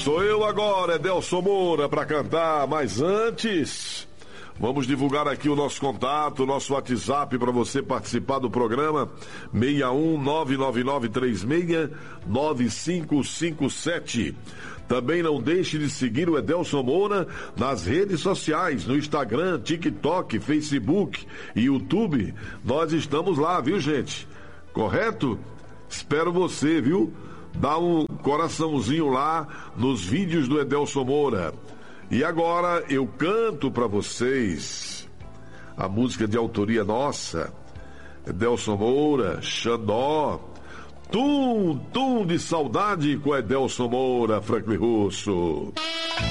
Sou eu agora, Edelson Moura, para cantar, mas antes, vamos divulgar aqui o nosso contato, o nosso WhatsApp para você participar do programa, 61999369557. Também não deixe de seguir o Edelson Moura nas redes sociais, no Instagram, TikTok, Facebook e YouTube. Nós estamos lá, viu, gente? Correto? Espero você, viu? Dá um coraçãozinho lá nos vídeos do Edelson Moura. E agora eu canto para vocês a música de autoria nossa, Edelson Moura, Xandó, Tum de Saudade com Edelson Moura, Franklin Russo.